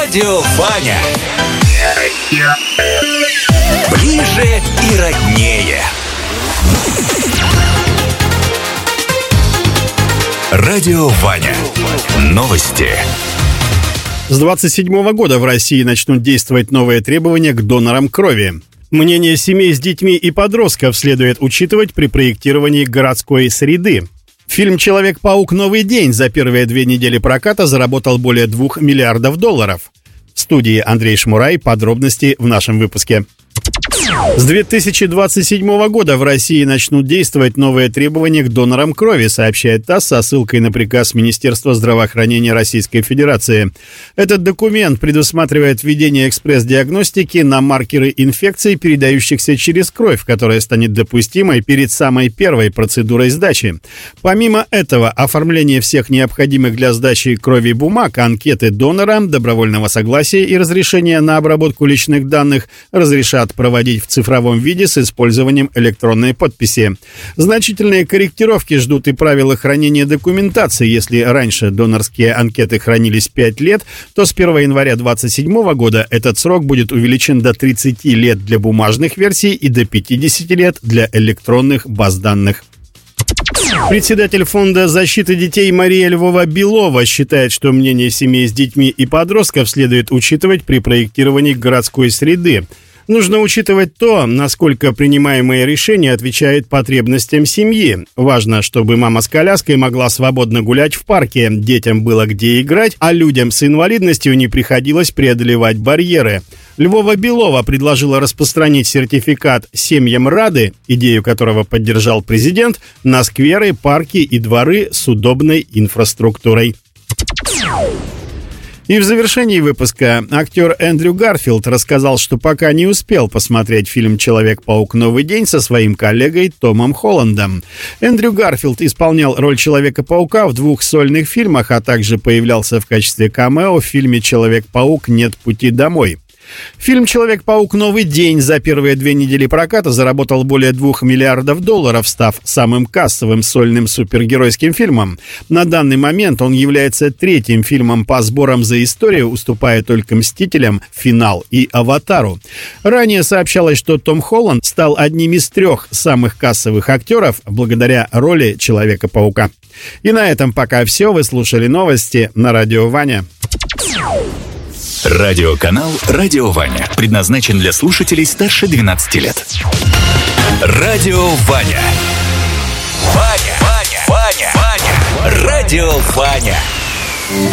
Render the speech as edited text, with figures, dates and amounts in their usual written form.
Радио Ваня. Ближе и роднее. Радио Ваня. Новости. С 2027 года в России начнут действовать новые требования к донорам крови. Мнение семей с детьми и подростков следует учитывать при проектировании городской среды. Фильм «Человек-паук. Новый день» за первые 2 недели проката заработал более $2 миллиардов. В студии Андрей Шмурай. Подробности в нашем выпуске. С 2027 года в России начнут действовать новые требования к донорам крови, сообщает ТАСС со ссылкой на приказ Министерства здравоохранения Российской Федерации. Этот документ предусматривает введение экспресс-диагностики на маркеры инфекций, передающихся через кровь, которая станет допустимой перед самой первой процедурой сдачи. Помимо этого, оформление всех необходимых для сдачи крови бумаг, анкеты донора, добровольного согласия и разрешения на обработку личных данных разрешат проводить в цифровом виде с использованием электронной подписи. Значительные корректировки ждут и правила хранения документации. Если раньше донорские анкеты хранились 5 лет, то с 1 января 2027 года этот срок будет увеличен до 30 лет для бумажных версий и до 50 лет для электронных баз данных. Председатель Фонда защиты детей Мария Львова-Белова считает, что мнение семей с детьми и подростков следует учитывать при проектировании городской среды. Нужно учитывать то, насколько принимаемое решение отвечает потребностям семьи. Важно, чтобы мама с коляской могла свободно гулять в парке, детям было где играть, а людям с инвалидностью не приходилось преодолевать барьеры. Львова-Белова предложила распространить сертификат «Семьям рады», идею которого поддержал президент, на скверы, парки и дворы с удобной инфраструктурой. И в завершении выпуска актер Эндрю Гарфилд рассказал, что пока не успел посмотреть фильм «Человек-паук. Новый день» со своим коллегой Томом Холландом. Эндрю Гарфилд исполнял роль Человека-паука в 2 сольных фильмах, а также появлялся в качестве камео в фильме «Человек-паук. Нет пути домой». Фильм «Человек-паук. Новый день» за первые 2 недели проката заработал более $2 миллиардов, став самым кассовым сольным супергеройским фильмом. На данный момент он является 3-м фильмом по сборам за историю, уступая только «Мстителям», «Финал» и «Аватару». Ранее сообщалось, что Том Холланд стал одним из 3 самых кассовых актеров благодаря роли Человека-паука. И на этом пока все. Вы слушали новости на Радио Ваня. Радиоканал «Радио Ваня» предназначен для слушателей старше 12 лет. Радио Ваня. Ваня. Радио Ваня.